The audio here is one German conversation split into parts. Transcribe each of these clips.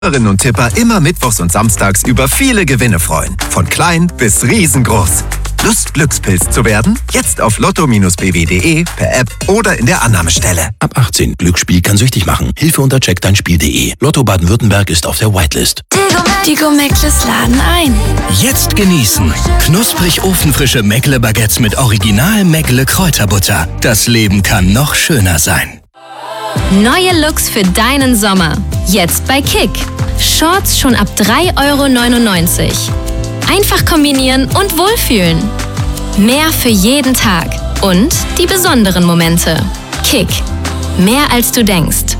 Tipperinnen und Tipper immer mittwochs und samstags über viele Gewinne freuen. Von klein bis riesengroß. Lust, Glückspilz zu werden? Jetzt auf lotto-bw.de, per App oder in der Annahmestelle. Ab 18. Glücksspiel kann süchtig machen. Hilfe unter checkdeinspiel.de. Lotto Baden-Württemberg ist auf der Whitelist. Tigo Mäckles laden ein. Jetzt genießen. Knusprig ofenfrische Mäckle-Baguettes mit Original Mäckle Kräuterbutter. Das Leben kann noch schöner sein. Neue Looks für deinen Sommer. Jetzt bei Kick. Shorts schon ab 3,99 €. Einfach kombinieren und wohlfühlen. Mehr für jeden Tag. Und die besonderen Momente. Kick. Mehr als du denkst.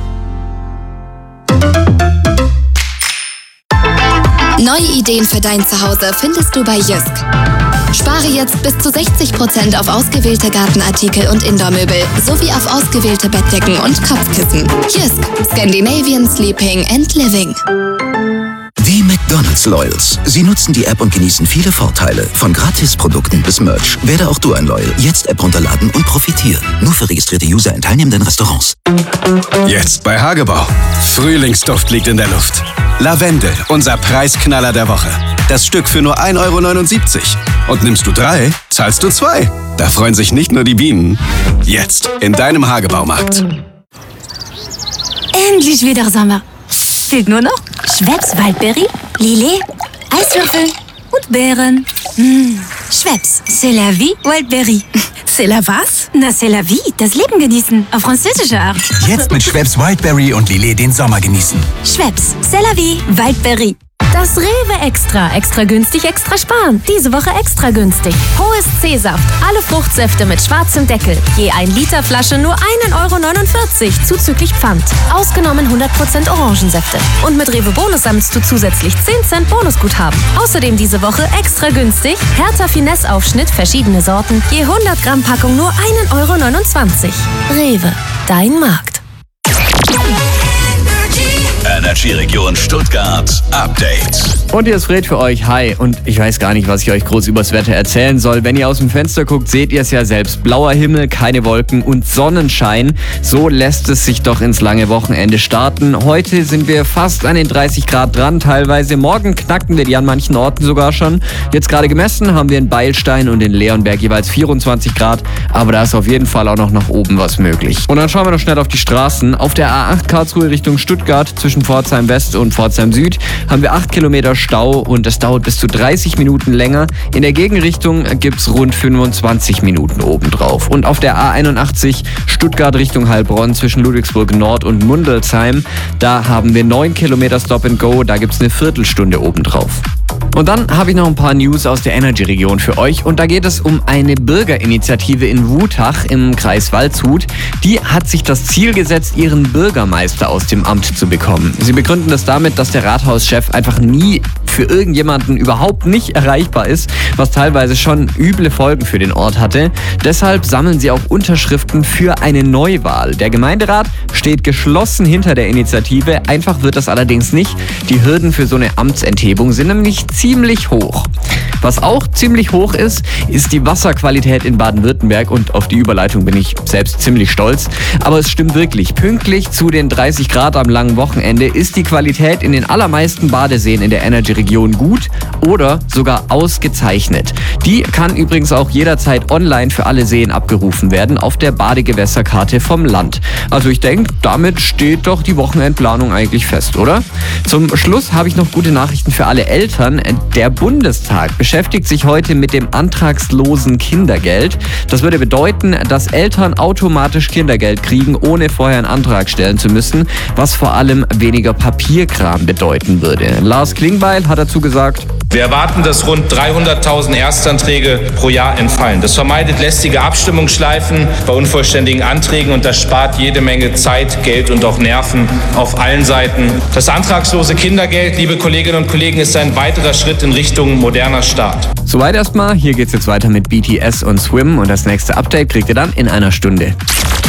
Neue Ideen für dein Zuhause findest du bei Jysk. Spare jetzt bis zu 60% auf ausgewählte Gartenartikel und Indoor-Möbel sowie auf ausgewählte Bettdecken und Kopfkissen. Jysk. Scandinavian Sleeping and Living. Die McDonald's Loyals. Sie nutzen die App und genießen viele Vorteile. Von Gratisprodukten bis Merch. Werde auch du ein Loyal. Jetzt App runterladen und profitieren. Nur für registrierte User in teilnehmenden Restaurants. Jetzt bei Hagebau. Frühlingsduft liegt in der Luft. Lavendel, unser Preisknaller der Woche. Das Stück für nur 1,79 €. Und nimmst du 3, zahlst du 2. Da freuen sich nicht nur die Bienen. Jetzt in deinem Hagebaumarkt. Endlich wieder Sommer. Fehlt nur noch Schweppes Waldbeere, Lillet, Eiswürfel und Beeren. Schweppes, c'est la vie, Waldbeere. C'est la was? Na, c'est la vie, das Leben genießen, auf französische Art. Jetzt mit Schweppes Wildberry und Lillet den Sommer genießen. Schweppes, c'est la vie, Waldbeere. Das Rewe Extra. Extra günstig, extra sparen. Diese Woche extra günstig. Hohes C-Saft. Alle Fruchtsäfte mit schwarzem Deckel. Je 1 Liter Flasche nur 1,49 € zuzüglich Pfand. Ausgenommen 100% Orangensäfte. Und mit Rewe Bonus sammelst du zusätzlich 10 Cent Bonusguthaben. Außerdem diese Woche extra günstig. Hertha Finesse Aufschnitt, verschiedene Sorten. Je 100 Gramm Packung nur 1,29 €. Rewe. Dein Markt. Energy-Region Stuttgart Update. Und hier ist Fred für euch. Hi. Und ich weiß gar nicht, was ich euch groß übers Wetter erzählen soll. Wenn ihr aus dem Fenster guckt, seht ihr es ja selbst. Blauer Himmel, keine Wolken und Sonnenschein. So lässt es sich doch ins lange Wochenende starten. Heute sind wir fast an den 30 Grad dran, teilweise. Morgen knacken wir die an manchen Orten sogar schon. Jetzt gerade gemessen haben wir in Beilstein und in Leonberg jeweils 24 Grad. Aber da ist auf jeden Fall auch noch nach oben was möglich. Und dann schauen wir noch schnell auf die Straßen. Auf der A8 Karlsruhe Richtung Stuttgart zwischen Pforzheim West und Pforzheim Süd haben wir 8 Kilometer Stau und das dauert bis zu 30 Minuten länger. In der Gegenrichtung gibt's rund 25 Minuten obendrauf. Und auf der A81 Stuttgart Richtung Heilbronn zwischen Ludwigsburg Nord und Mundelsheim, da haben wir 9 Kilometer Stop and Go, da gibt's eine Viertelstunde obendrauf. Und dann habe ich noch ein paar News aus der Energy-Region für euch. Und da geht es um eine Bürgerinitiative in Wutach im Kreis Waldshut. Die hat sich das Ziel gesetzt, ihren Bürgermeister aus dem Amt zu bekommen. Sie begründen das damit, dass der Rathauschef einfach nie für irgendjemanden überhaupt nicht erreichbar ist, was teilweise schon üble Folgen für den Ort hatte. Deshalb sammeln sie auch Unterschriften für eine Neuwahl. Der Gemeinderat steht geschlossen hinter der Initiative. Einfach wird das allerdings nicht. Die Hürden für so eine Amtsenthebung sind nämlich ziemlich hoch. Was auch ziemlich hoch ist die Wasserqualität in Baden-Württemberg und auf die Überleitung bin ich selbst ziemlich stolz. Aber es stimmt wirklich, pünktlich zu den 30 Grad am langen Wochenende ist die Qualität in den allermeisten Badeseen in der Energy-Region gut oder sogar ausgezeichnet. Die kann übrigens auch jederzeit online für alle Seen abgerufen werden auf der Badegewässerkarte vom Land. Also ich denke, damit steht doch die Wochenendplanung eigentlich fest, oder? Zum Schluss habe ich noch gute Nachrichten für alle Eltern. Der Bundestag beschäftigt sich heute mit dem antragslosen Kindergeld. Das würde bedeuten, dass Eltern automatisch Kindergeld kriegen, ohne vorher einen Antrag stellen zu müssen, was vor allem weniger Papierkram bedeuten würde. Lars Klingbeil hat dazu gesagt: Wir erwarten, dass rund 300.000 Erstanträge pro Jahr entfallen. Das vermeidet lästige Abstimmungsschleifen bei unvollständigen Anträgen und das spart jede Menge Zeit, Geld und auch Nerven auf allen Seiten. Das antragslose Kindergeld, liebe Kolleginnen und Kollegen, ist ein weiterer Schritt in Richtung moderner Staat. Soweit erstmal. Hier geht's jetzt weiter mit BTS und Swim und das nächste Update kriegt ihr dann in einer Stunde.